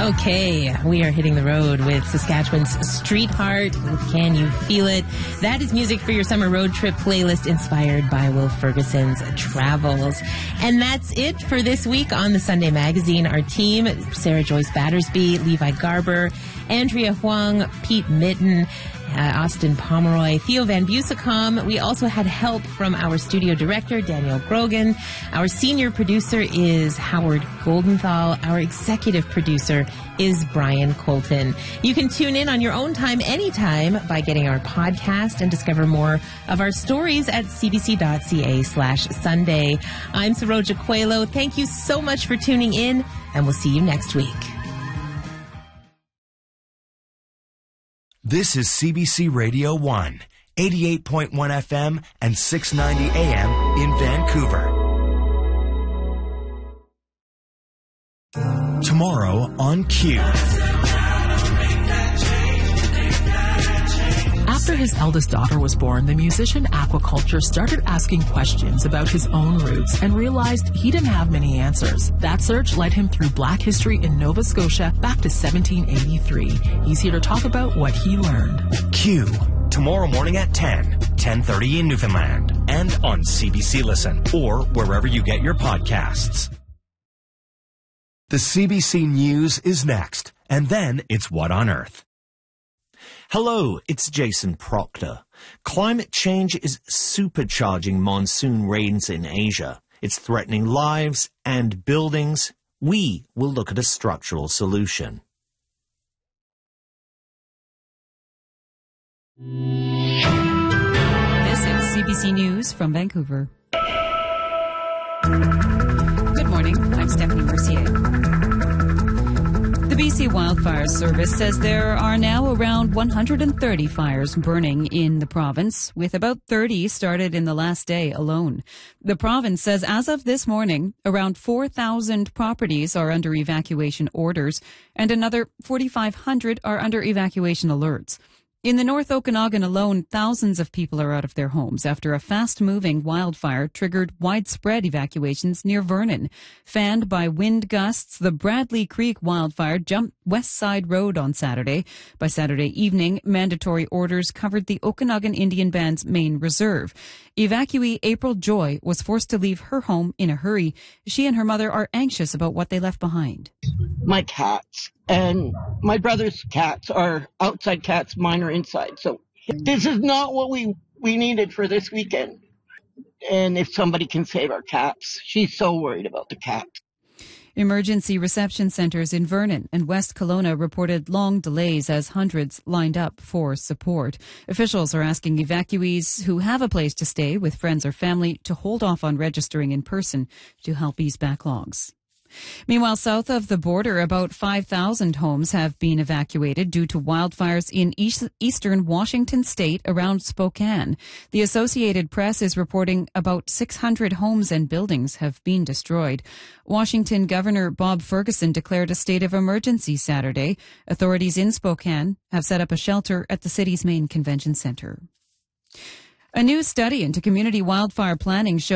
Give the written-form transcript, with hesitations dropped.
Okay, we are hitting the road with Saskatchewan's Street Heart. Can you feel it? That is music for your summer road trip playlist inspired by Will Ferguson's travels. And that's it for this week on the Sunday Magazine. Our team, Sarah Joyce Battersby, Levi Garber, Andrea Huang, Pete Mitten, Austin Pomeroy, Theo Van Bussicom. We also had help from our studio director, Daniel Grogan. Our senior producer is Howard Goldenthal. Our executive producer is Brian Colton. You can tune in on your own time anytime by getting our podcast and discover more of our stories at cbc.ca/Sunday. I'm Saroja Coelho. Thank you so much for tuning in, and we'll see you next week. This is CBC Radio 1, 88.1 FM and 690 AM in Vancouver. Tomorrow on Q. After his eldest daughter was born, the musician Aquaculture started asking questions about his own roots and realized he didn't have many answers. That search led him through Black history in Nova Scotia back to 1783. He's here to talk about what he learned. Q, tomorrow morning at 10:30 in Newfoundland, and on CBC Listen, or wherever you get your podcasts. The CBC News is next, and then it's What on Earth. Hello, it's Jason Proctor. Climate change is supercharging monsoon rains in Asia. It's threatening lives and buildings. We will look at a structural solution. This is CBC News from Vancouver. Good morning. I'm Stephanie Mercier. The BC Wildfire Service says there are now around 130 fires burning in the province, with about 30 started in the last day alone. The province says as of this morning, around 4,000 properties are under evacuation orders, and another 4,500 are under evacuation alerts. In the North Okanagan alone, thousands of people are out of their homes after a fast-moving wildfire triggered widespread evacuations near Vernon. Fanned by wind gusts, the Bradley Creek wildfire jumped West Side Road on Saturday. By Saturday evening, mandatory orders covered the Okanagan Indian Band's main reserve. Evacuee April Joy was forced to leave her home in a hurry. She and her mother are anxious about what they left behind. My cats and my brother's cats are outside cats, mine are inside. So this is not what we needed for this weekend. And if somebody can save our cats, she's so worried about the cats. Emergency reception centres in Vernon and West Kelowna reported long delays as hundreds lined up for support. Officials are asking evacuees who have a place to stay with friends or family to hold off on registering in person to help ease backlogs. Meanwhile, south of the border, about 5,000 homes have been evacuated due to wildfires in eastern Washington state around Spokane. The Associated Press is reporting about 600 homes and buildings have been destroyed. Washington Governor Bob Ferguson declared a state of emergency Saturday. Authorities in Spokane have set up a shelter at the city's main convention center. A new study into community wildfire planning shows